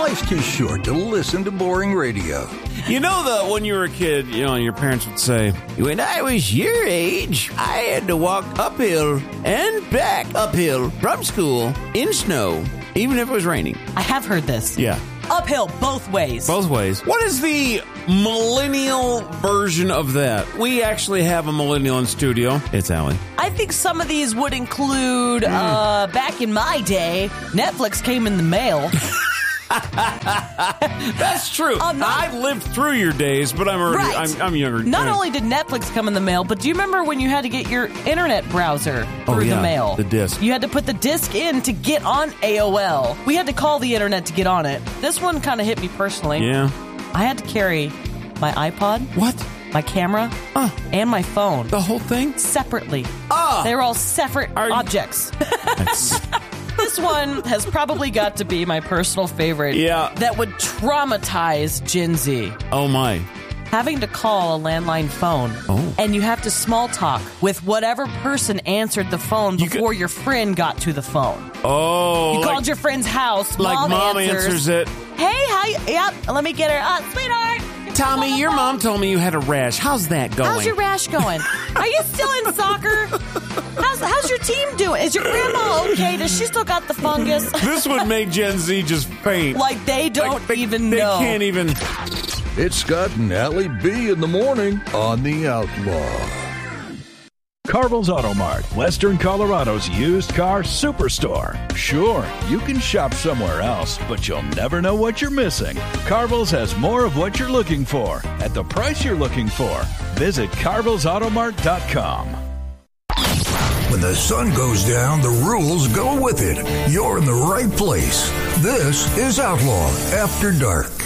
Life's too short to listen to boring radio. You know that when you were a kid, your parents would say, when I was your age, I had to walk uphill and back uphill from school in snow, even if it was raining. I have heard this. Yeah. Uphill both ways. Both ways. What is the millennial version of that? We actually have a millennial in studio. It's Allie. I think some of these would include, back in my day, Netflix came in the mail. That's true. I lived through your days, but I'm younger. Not only did Netflix come in the mail, but do you remember when you had to get your internet browser through the mail? The disc. You had to put the disc in to get on AOL. We had to call the internet to get on it. This one kind of hit me personally. Yeah. I had to carry my iPod. What? My camera. And my phone. The whole thing? Separately. They were all separate objects. This one has probably got to be my personal favorite. Yeah. That would traumatize Gen Z. Oh, my. Having to call a landline phone. Oh. And you have to small talk with whatever person answered the phone before your friend got to the phone. Oh. You called your friend's house. Like mom answers it. Hey, how you? Yep, let me get her. Sweetheart. Tommy, your mom told me you had a rash. How's that going? How's your rash going? Are you still in soccer? How's your team doing? Is your grandma okay? Does she still got the fungus? This would make Gen Z just faint. Like they don't even know. They can't even. It's Scott and Allie B in the morning on The Outlaw. Carville's Auto Mart, Western Colorado's used car superstore. Sure, you can shop somewhere else, but you'll never know what you're missing. Carville's has more of what you're looking for at the price you're looking for. Visit carvillesautomart.com. When the sun goes down, the rules go with it. You're in the right place. This is Outlaw After Dark.